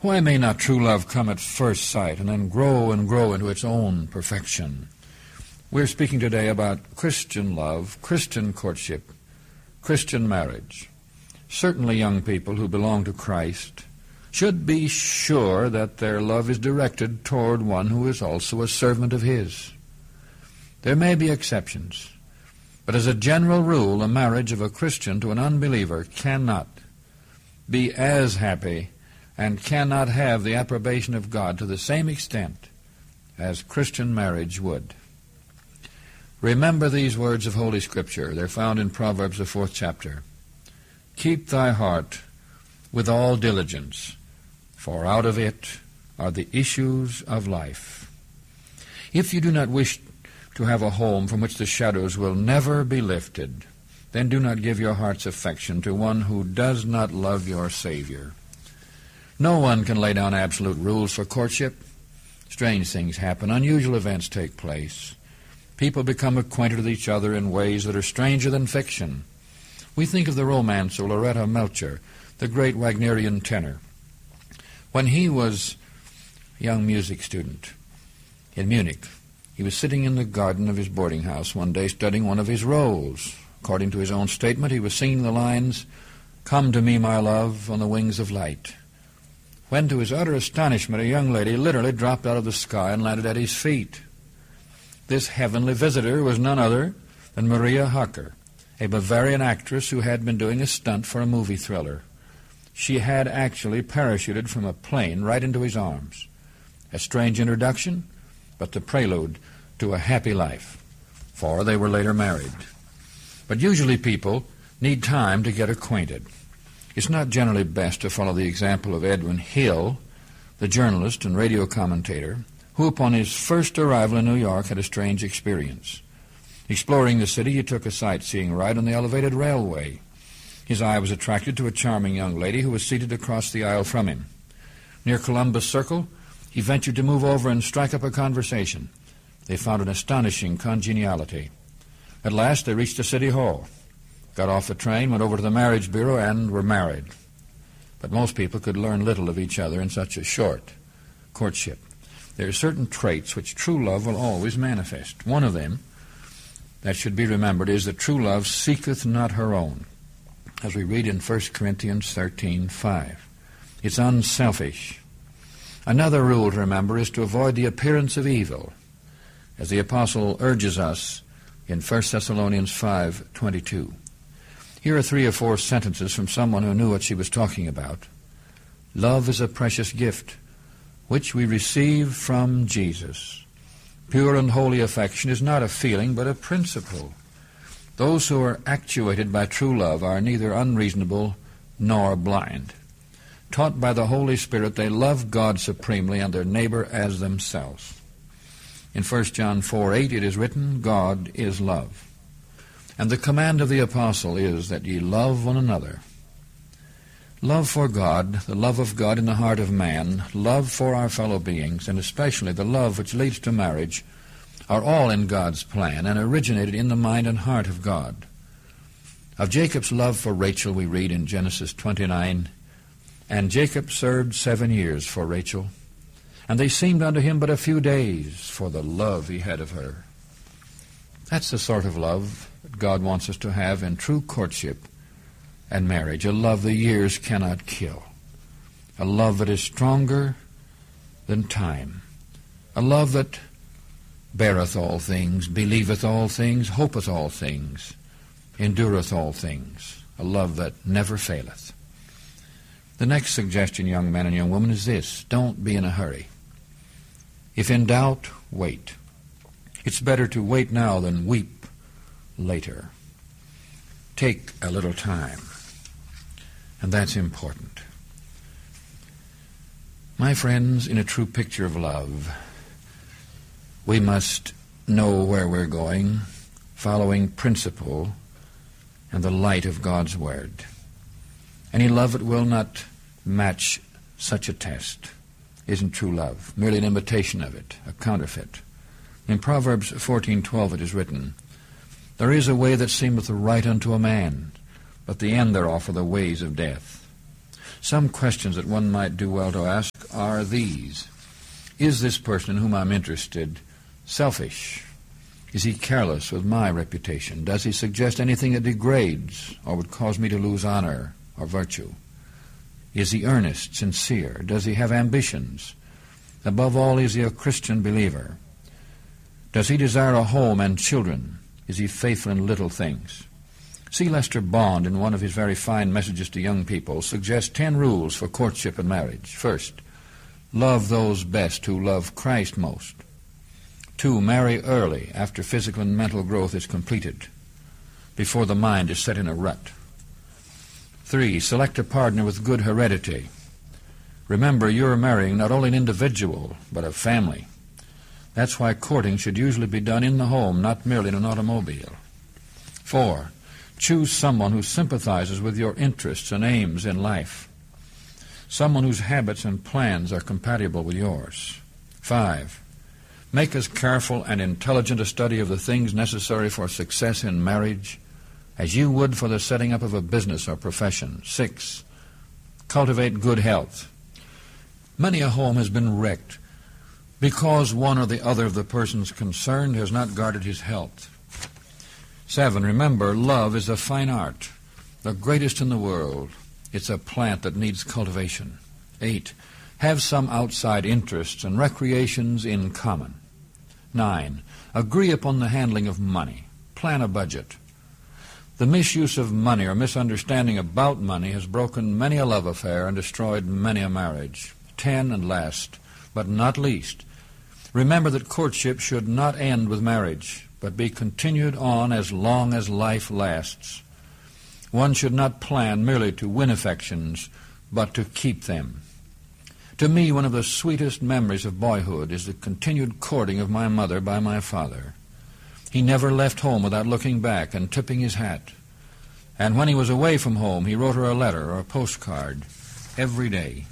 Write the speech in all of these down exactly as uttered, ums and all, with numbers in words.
Why may not true love come at first sight and then grow and grow into its own perfection? We're speaking today about Christian love, Christian courtship, Christian marriage. Certainly young people who belong to Christ should be sure that their love is directed toward one who is also a servant of His. There may be exceptions, but as a general rule, the marriage of a Christian to an unbeliever cannot be as happy and cannot have the approbation of God to the same extent as Christian marriage would. Remember these words of Holy Scripture. They're found in Proverbs, the fourth chapter. Keep thy heart with all diligence, for out of it are the issues of life. If you do not wish to have a home from which the shadows will never be lifted, then do not give your heart's affection to one who does not love your Savior. No one can lay down absolute rules for courtship. Strange things happen. Unusual events take place. People become acquainted with each other in ways that are stranger than fiction. We think of the romance of Loretta Melcher, the great Wagnerian tenor. When he was a young music student in Munich, he was sitting in the garden of his boarding house one day studying one of his roles. According to his own statement, he was singing the lines, "Come to me, my love, on the wings of light," when to his utter astonishment a young lady literally dropped out of the sky and landed at his feet. This heavenly visitor was none other than Maria Harker, a Bavarian actress who had been doing a stunt for a movie thriller. She had actually parachuted from a plane right into his arms. A strange introduction, but the prelude to a happy life, for they were later married. But usually people need time to get acquainted. It's not generally best to follow the example of Edwin Hill, the journalist and radio commentator, who upon his first arrival in New York had a strange experience. Exploring the city, he took a sightseeing ride on the elevated railway. His eye was attracted to a charming young lady who was seated across the aisle from him. Near Columbus Circle, he ventured to move over and strike up a conversation. They found an astonishing congeniality. At last they reached the city hall, got off the train, went over to the marriage bureau, and were married. But most people could learn little of each other in such a short courtship. There are certain traits which true love will always manifest. One of them that should be remembered is that true love seeketh not her own, as we read in First Corinthians thirteen five. It's unselfish. Another rule to remember is to avoid the appearance of evil, as the apostle urges us in First Thessalonians five twenty-two. Here are three or four sentences from someone who knew what she was talking about. Love is a precious gift, which we receive from Jesus. Pure and holy affection is not a feeling, but a principle. Those who are actuated by true love are neither unreasonable nor blind. Taught by the Holy Spirit, they love God supremely and their neighbor as themselves. In First John four eight it is written, God is love. And the command of the apostle is that ye love one another. Love for God, the love of God in the heart of man, love for our fellow beings, and especially the love which leads to marriage, are all in God's plan and originated in the mind and heart of God. Of Jacob's love for Rachel we read in Genesis twenty-nine, And Jacob served seven years for Rachel, and they seemed unto him but a few days for the love he had of her. That's the sort of love that God wants us to have in true courtship and marriage, a love the years cannot kill, a love that is stronger than time, a love that beareth all things, believeth all things, hopeth all things, endureth all things, a love that never faileth. The next suggestion, young men and young women, is this: don't be in a hurry. If in doubt, wait. It's better to wait now than weep later. Take a little time. And that's important. My friends, in a true picture of love, we must know where we're going, following principle and the light of God's Word. Any love that will not match such a test isn't true love, merely an imitation of it, a counterfeit. In Proverbs fourteen twelve it is written, There is a way that seemeth right unto a man, but the end thereof are the ways of death. Some questions that one might do well to ask are these. Is this person in whom I'm interested selfish? Is he careless with my reputation? Does he suggest anything that degrades or would cause me to lose honor or virtue? Is he earnest, sincere? Does he have ambitions? Above all, is he a Christian believer? Does he desire a home and children? Is he faithful in little things? C. Lester Bond, in one of his very fine messages to young people, suggests ten rules for courtship and marriage. First, love those best who love Christ most. Two, marry early, after physical and mental growth is completed, before the mind is set in a rut. Three, select a partner with good heredity. Remember, you're marrying not only an individual, but a family. That's why courting should usually be done in the home, not merely in an automobile. Four, choose someone who sympathizes with your interests and aims in life, someone whose habits and plans are compatible with yours. Five, make as careful and intelligent a study of the things necessary for success in marriage as you would for the setting up of a business or profession. Six, cultivate good health. Many a home has been wrecked because one or the other of the persons concerned has not guarded his health. Seven, remember, love is a fine art, the greatest in the world. It's a plant that needs cultivation. Eight, have some outside interests and recreations in common. Nine, agree upon the handling of money. Plan a budget. The misuse of money or misunderstanding about money has broken many a love affair and destroyed many a marriage. Ten, and last, but not least, remember that courtship should not end with marriage, but be continued on as long as life lasts. One should not plan merely to win affections, but to keep them. To me, one of the sweetest memories of boyhood is the continued courting of my mother by my father. He never left home without looking back and tipping his hat. And when he was away from home, he wrote her a letter or a postcard every day.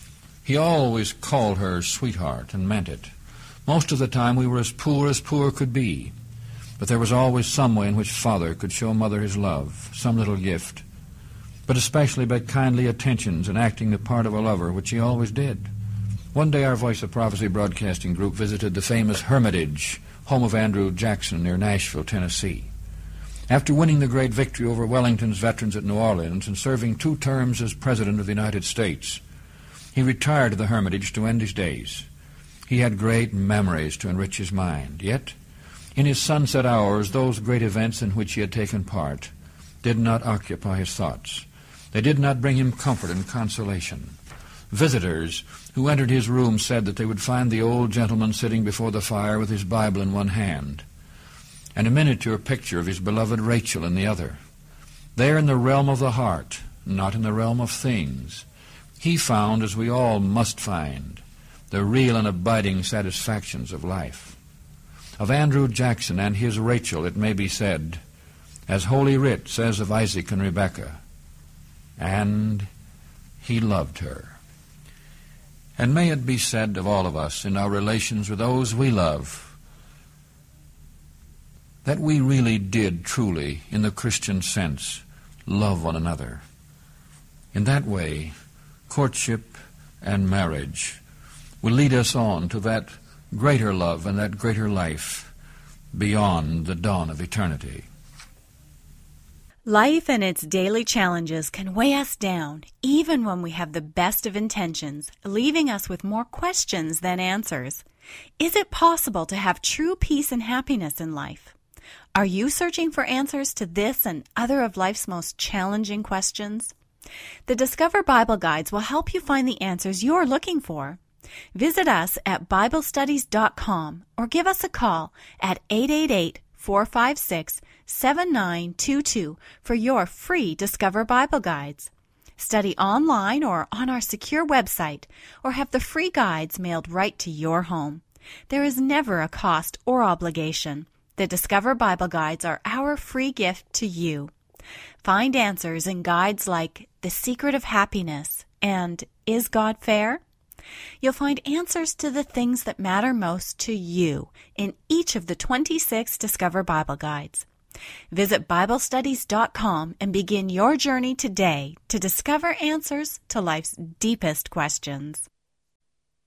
He always called her sweetheart and meant it. Most of the time we were as poor as poor could be, but there was always some way in which Father could show Mother his love, some little gift, but especially by kindly attentions and acting the part of a lover, which he always did. One day our Voice of Prophecy broadcasting group visited the famous Hermitage, home of Andrew Jackson near Nashville, Tennessee. After winning the great victory over Wellington's veterans at New Orleans and serving two terms as President of the United States, he retired to the Hermitage to end his days. He had great memories to enrich his mind. Yet, in his sunset hours, those great events in which he had taken part did not occupy his thoughts. They did not bring him comfort and consolation. Visitors who entered his room said that they would find the old gentleman sitting before the fire with his Bible in one hand and a miniature picture of his beloved Rachel in the other. There in the realm of the heart, not in the realm of things, he found, as we all must find, the real and abiding satisfactions of life. Of Andrew Jackson and his Rachel it may be said, as Holy Writ says of Isaac and Rebekah, and he loved her. And may it be said of all of us in our relations with those we love, that we really did truly, in the Christian sense, love one another. In that way, courtship and marriage will lead us on to that greater love and that greater life beyond the dawn of eternity. Life and its daily challenges can weigh us down, even when we have the best of intentions, leaving us with more questions than answers. Is it possible to have true peace and happiness in life? Are you searching for answers to this and other of life's most challenging questions? The Discover Bible Guides will help you find the answers you're looking for. Visit us at Bible Studies dot com or give us a call at eight eight eight, four five six, seven nine two two for your free Discover Bible Guides. Study online or on our secure website, or have the free guides mailed right to your home. There is never a cost or obligation. The Discover Bible Guides are our free gift to you. Find answers in guides like The Secret of Happiness and Is God Fair? You'll find answers to the things that matter most to you in each of the twenty-six Discover Bible Guides. Visit Bible Studies dot com and begin your journey today to discover answers to life's deepest questions.